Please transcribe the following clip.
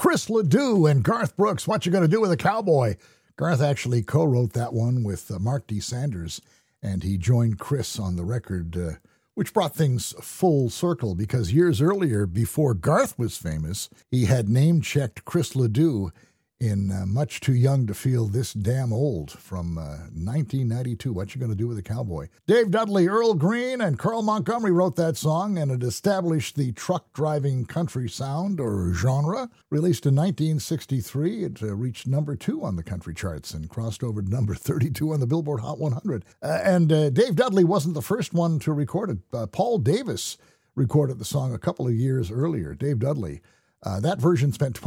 Chris Ledoux and Garth Brooks, What You Gonna Do with a Cowboy? Garth actually co-wrote that one with Mark D. Sanders, and he joined Chris on the record, which brought things full circle because years earlier, before Garth was famous, he had name-checked Chris Ledoux in Much Too Young to Feel This Damn Old from 1992, What You Gonna Do with a Cowboy? Dave Dudley, Earl Green, and Carl Montgomery wrote that song, and it established the truck-driving country sound or genre. Released in 1963, it reached number 2 on the country charts and crossed over to number 32 on the Billboard Hot 100. And Dave Dudley wasn't the first one to record it. Paul Davis recorded the song a couple of years earlier. Dave Dudley. That version spent